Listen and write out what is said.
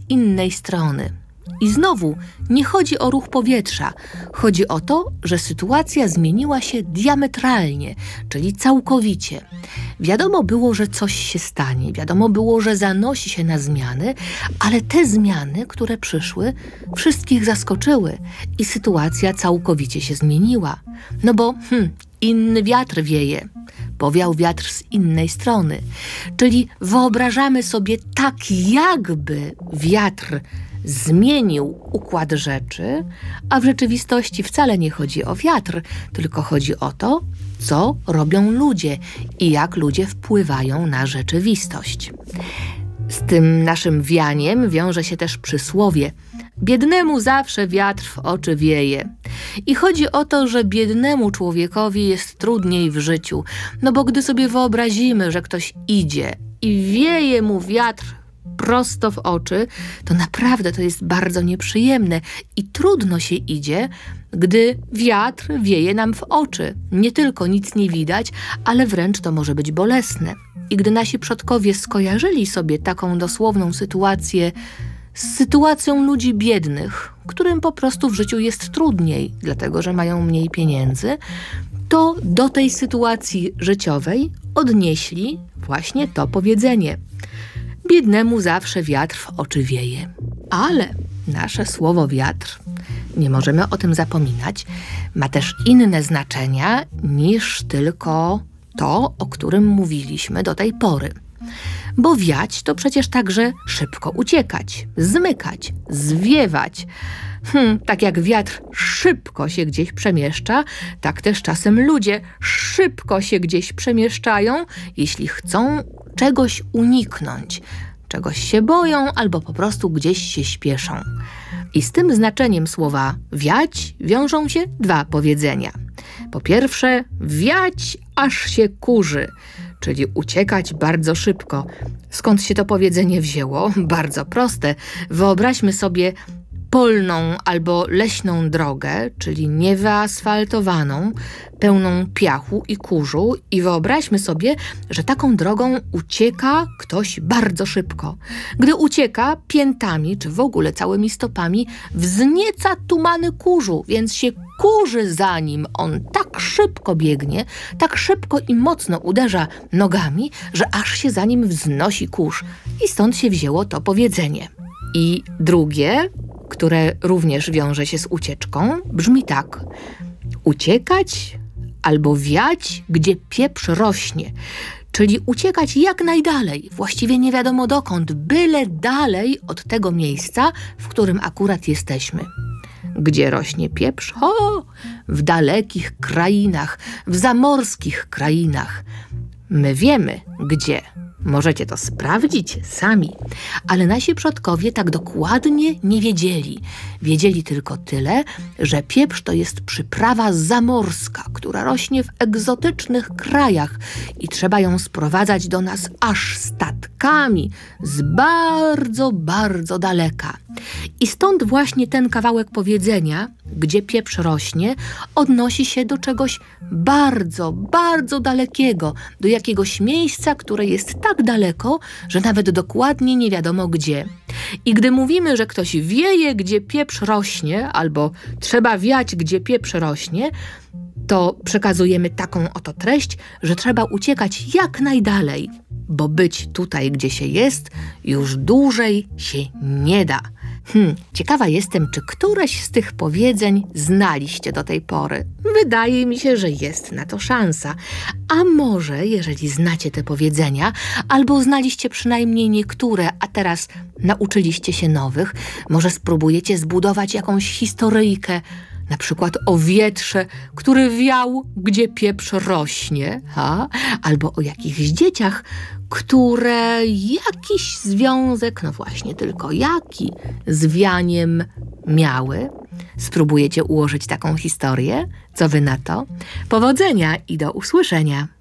innej strony. I znowu nie chodzi o ruch powietrza. Chodzi o to, że sytuacja zmieniła się diametralnie, czyli całkowicie. Wiadomo było, że coś się stanie, wiadomo było, że zanosi się na zmiany, ale te zmiany, które przyszły, wszystkich zaskoczyły i sytuacja całkowicie się zmieniła. No bo inny wiatr wieje. Powiał wiatr z innej strony. Czyli wyobrażamy sobie tak, jakby wiatr zmienił układ rzeczy, a w rzeczywistości wcale nie chodzi o wiatr, tylko chodzi o to, co robią ludzie i jak ludzie wpływają na rzeczywistość. Z tym naszym wianiem wiąże się też przysłowie: biednemu zawsze wiatr w oczy wieje. I chodzi o to, że biednemu człowiekowi jest trudniej w życiu, no bo gdy sobie wyobrazimy, że ktoś idzie i wieje mu wiatr prosto w oczy, to naprawdę to jest bardzo nieprzyjemne i trudno się idzie, gdy wiatr wieje nam w oczy. Nie tylko nic nie widać, ale wręcz to może być bolesne. I gdy nasi przodkowie skojarzyli sobie taką dosłowną sytuację z sytuacją ludzi biednych, którym po prostu w życiu jest trudniej, dlatego że mają mniej pieniędzy, to do tej sytuacji życiowej odnieśli właśnie to powiedzenie: biednemu zawsze wiatr w oczy wieje. Ale nasze słowo wiatr, nie możemy o tym zapominać, ma też inne znaczenia niż tylko to, o którym mówiliśmy do tej pory. Bo wiać to przecież także szybko uciekać, zmykać, zwiewać. Tak jak wiatr szybko się gdzieś przemieszcza, tak też czasem ludzie szybko się gdzieś przemieszczają, jeśli chcą czegoś uniknąć, czegoś się boją albo po prostu gdzieś się śpieszą. I z tym znaczeniem słowa wiać wiążą się dwa powiedzenia. Po pierwsze, wiać aż się kurzy, czyli uciekać bardzo szybko. Skąd się to powiedzenie wzięło? Bardzo proste. Wyobraźmy sobie polną albo leśną drogę, czyli niewyasfaltowaną, pełną piachu i kurzu, i wyobraźmy sobie, że taką drogą ucieka ktoś bardzo szybko. Gdy ucieka piętami, czy w ogóle całymi stopami, wznieca tumany kurzu, więc się kurzy za nim. On tak szybko biegnie, tak szybko i mocno uderza nogami, że aż się za nim wznosi kurz. I stąd się wzięło to powiedzenie. I drugie, które również wiąże się z ucieczką, brzmi tak: uciekać albo wiać, gdzie pieprz rośnie. Czyli uciekać jak najdalej, właściwie nie wiadomo dokąd, byle dalej od tego miejsca, w którym akurat jesteśmy. Gdzie rośnie pieprz? W dalekich krainach, w zamorskich krainach. My wiemy, gdzie. Możecie to sprawdzić sami. Ale nasi przodkowie tak dokładnie nie wiedzieli. Wiedzieli tylko tyle, że pieprz to jest przyprawa zamorska, która rośnie w egzotycznych krajach i trzeba ją sprowadzać do nas aż statkami z bardzo, bardzo daleka. I stąd właśnie ten kawałek powiedzenia, gdzie pieprz rośnie, odnosi się do czegoś bardzo, bardzo dalekiego, do jakiegoś miejsca, które jest tak daleko, że nawet dokładnie nie wiadomo gdzie. I gdy mówimy, że ktoś wieje, gdzie pieprz rośnie, albo trzeba wiać, gdzie pieprz rośnie, to przekazujemy taką oto treść, że trzeba uciekać jak najdalej, bo być tutaj, gdzie się jest, już dłużej się nie da. Ciekawa jestem, czy któreś z tych powiedzeń znaliście do tej pory. Wydaje mi się, że jest na to szansa. A może, jeżeli znacie te powiedzenia, albo znaliście przynajmniej niektóre, a teraz nauczyliście się nowych, może spróbujecie zbudować jakąś historyjkę, na przykład o wietrze, który wiał, gdzie pieprz rośnie, albo o jakichś dzieciach, które jakiś związek, no właśnie tylko jaki, z wianiem miały. Spróbujecie ułożyć taką historię? Co wy na to? Powodzenia i do usłyszenia!